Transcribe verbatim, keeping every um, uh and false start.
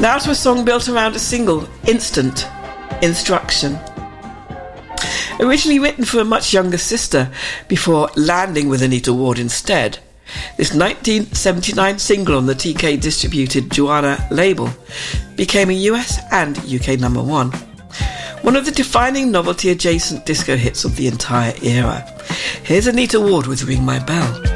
Now to a song built around a single, Instant, Instruction. Originally written for a much younger sister before landing with Anita Ward instead, this nineteen seventy-nine single on the T K-distributed Joanna label became a U S and U K number one. One of the defining novelty-adjacent disco hits of the entire era. Here's Anita Ward with Ring My Bell.